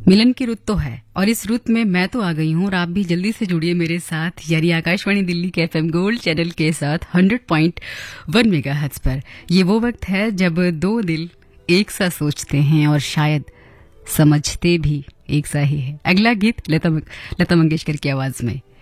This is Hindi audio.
मिलन की रुत तो है और इस रुत में मैं तो आ गई हूँ और आप भी जल्दी से जुड़िए मेरे साथ यानी आकाशवाणी दिल्ली के एफएम गोल्ड चैनल के साथ 100.1 मेगाहर्ट्ज पर। ये वो वक्त है जब दो दिल एक सा सोचते हैं और शायद समझते भी एक सा ही है। अगला गीत लता मंगेशकर की आवाज में।